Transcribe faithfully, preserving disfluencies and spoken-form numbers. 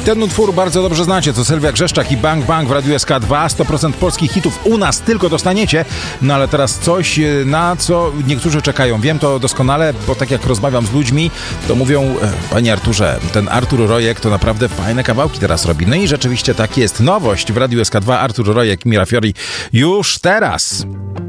Ten utwór bardzo dobrze znacie, to Sylwia Grzeszczak i Bang Bang w Radiu S K dwa. sto procent polskich hitów u nas tylko dostaniecie. No ale teraz coś, na co niektórzy czekają. Wiem to doskonale, bo tak jak rozmawiam z ludźmi, to mówią: panie Arturze, ten Artur Rojek to naprawdę fajne kawałki teraz robi. No i rzeczywiście tak jest. Nowość w Radiu S K dwa, Artur Rojek, Mira Fiori już teraz.